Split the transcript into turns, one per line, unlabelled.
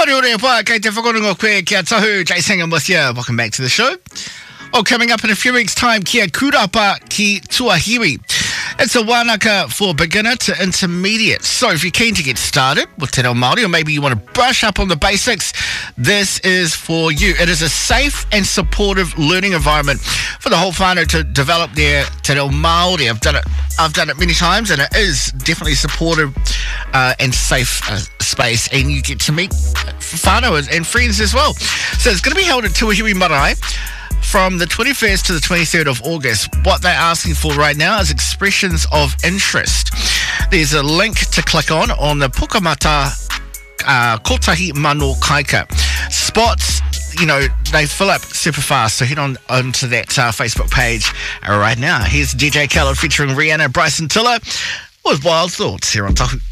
Kia ora wha, kei te whakorongo koe kia tahu, Jason and here. Welcome back to the show. Oh, coming up in a few weeks' time, kia kurapa ki tuahiwi. It's a wānaka for beginner to intermediate. So if you're keen to get started with Te Reo Māori, or maybe you want to brush up on the basics, this is for you. It is a safe and supportive learning environment for the whole whānau to develop their Te Reo Māori. I've done it many times, and it is definitely supportive and safe space, and you get to meet whānau and friends as well. So it's going to be held at Tuahiwi Marae from the 21st to the 23rd of August. What they're asking for right now is expressions of interest. There's a link to click on the Pukamata Kotahi Mano Kaika. Spots, they fill up super fast, so head onto that Facebook page right now. Here's DJ Khaled featuring Rihanna, Bryson Tiller with Wild Thoughts here on Tahu.